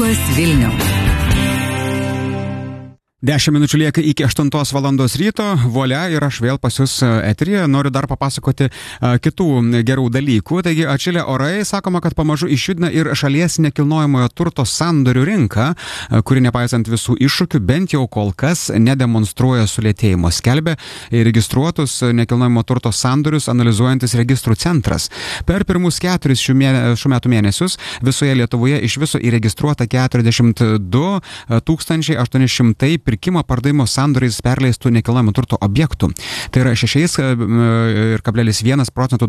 Artūras Vilniaus. 10 minučių lieka iki 8 valandos ryto, volia, ir aš vėl pas jūs eteryje. Noriu dar papasakoti kitų gerų dalykų. Taigi atšilę orai, sakoma, kad pamažu išjudina ir šalies nekilnojamojo turto sandorių rinką, kuri nepaisant visų iššūkių bent jau kol kas nedemonstruoja sulėtėjimo, skelbia registruotus nekilnojamo turto sandorius analizuojantis registrų centras. Per pirmus 4 šių metų mėnesius visoje Lietuvoje iš viso įregistruota 42 800 pirkimo pardavimo sandoriais perleistų nekilnojamo turto objektų. Tai yra 6,1%